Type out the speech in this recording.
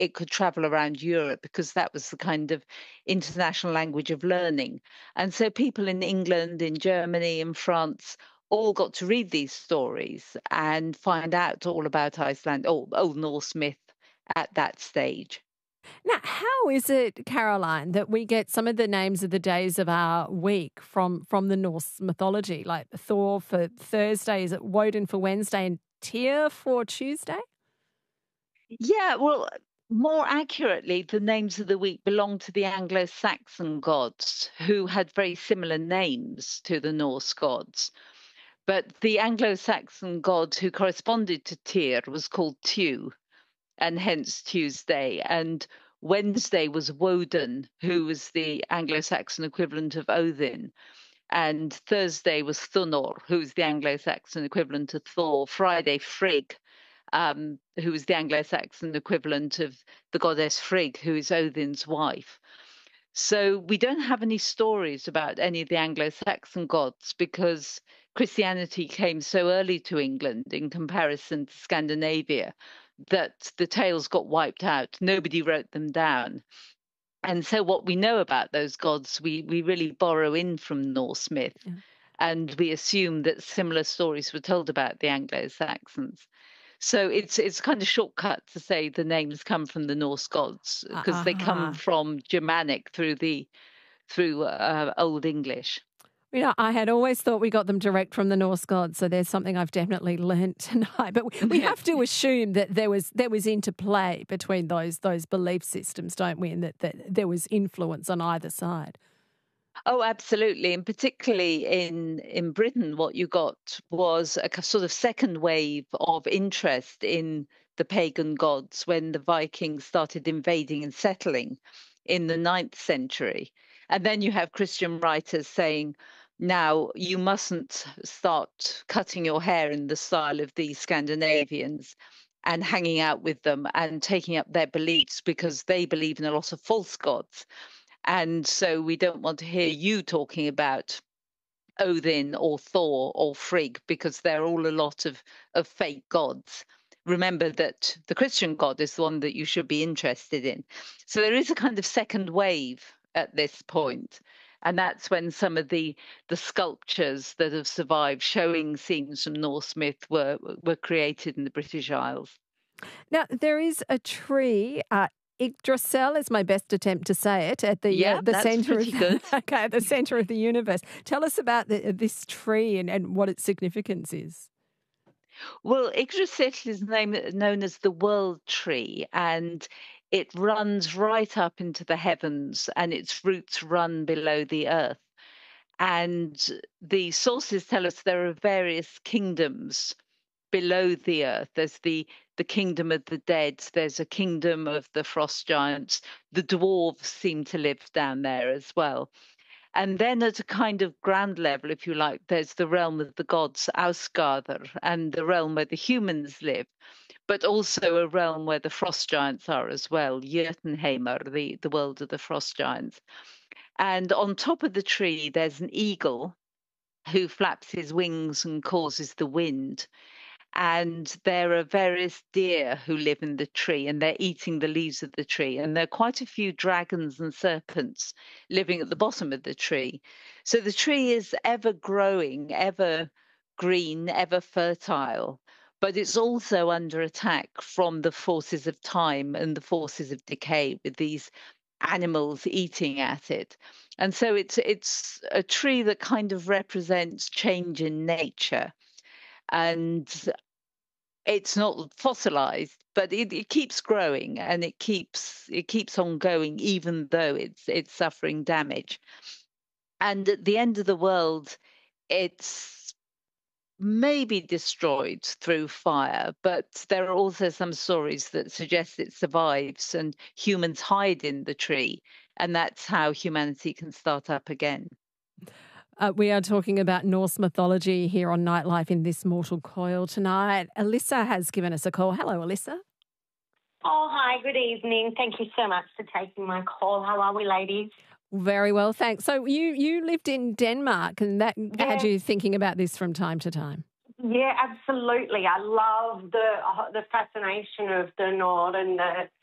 it could travel around Europe because that was the kind of international language of learning. And so people in England, in Germany, in France all got to read these stories and find out all about Iceland, or Old Norse myth at that stage. Now, how is it, Caroline, that we get some of the names of the days of our week from the Norse mythology, like Thor for Thursday, is it Woden for Wednesday, and Tyr for Tuesday? Yeah, well, more accurately, the names of the week belong to the Anglo-Saxon gods who had very similar names to the Norse gods. But the Anglo-Saxon god who corresponded to Tyr was called Tiw, and hence Tuesday. And Wednesday was Woden, who was the Anglo-Saxon equivalent of Odin. And Thursday was Thunor, who's the Anglo-Saxon equivalent of Thor. Friday, Frigg, who was the Anglo-Saxon equivalent of the goddess Frigg, who is Odin's wife. So we don't have any stories about any of the Anglo-Saxon gods because Christianity came so early to England in comparison to Scandinavia that the tales got wiped out. Nobody wrote them down. And so what we know about those gods, we really borrow in from Norse myth. Yeah. And we assume that similar stories were told about the Anglo-Saxons. So it's kind of shortcut to say the names come from the Norse gods because they come from Germanic through Old English. You know, I had always thought we got them direct from the Norse gods, so there's something I've definitely learnt tonight. But we have to assume that there was interplay between those belief systems, don't we, and that there was influence on either side. Oh, absolutely. And particularly in Britain, what you got was a sort of second wave of interest in the pagan gods when the Vikings started invading and settling in the 9th century. And then you have Christian writers saying, now you mustn't start cutting your hair in the style of these Scandinavians and hanging out with them and taking up their beliefs because they believe in a lot of false gods. And so we don't want to hear you talking about Odin or Thor or Frigg because they're all a lot of fake gods. Remember that the Christian God is the one that you should be interested in. So there is a kind of second wave at this point. And that's when some of the sculptures that have survived showing scenes from Norse myth were created in the British Isles. Now, there is a tree, Yggdrasil is my best attempt to say it, at the centre of the centre of the universe. Tell us about this tree and what its significance is. Well, Yggdrasil is known as the World Tree, and it runs right up into the heavens and its roots run below the earth. And the sources tell us there are various kingdoms below the earth. There's the kingdom of the dead. There's a kingdom of the frost giants. The dwarves seem to live down there as well. And then at a kind of grand level, if you like, there's the realm of the gods, Ausgarder, and the realm where the humans live, but also a realm where the frost giants are as well, Jotunheimr, the world of the frost giants. And on top of the tree, there's an eagle who flaps his wings and causes the wind. And there are various deer who live in the tree and they're eating the leaves of the tree. And there are quite a few dragons and serpents living at the bottom of the tree. So the tree is ever growing, ever green, ever fertile. But it's also under attack from the forces of time and the forces of decay with these animals eating at it. And so it's a tree that kind of represents change in nature. And it's not fossilized, but it keeps growing and it keeps on going, even though it's suffering damage. And at the end of the world, it's maybe destroyed through fire, but there are also some stories that suggest it survives and humans hide in the tree, and that's how humanity can start up again. We are talking about Norse mythology here on Nightlife in This Mortal Coil tonight. Alyssa has given us a call. Hello, Alyssa. Oh, hi, good evening. Thank you so much for taking my call. How are we, ladies? Very well, thanks. So you lived in Denmark, and that had you thinking about this from time to time? Yeah, absolutely. I love the fascination of the Nord and